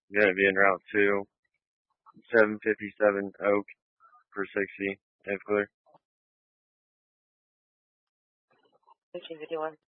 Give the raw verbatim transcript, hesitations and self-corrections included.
Gonna be in Route two, seven fifty-seven Oak for sixty. If clear. fifteen fifty-one.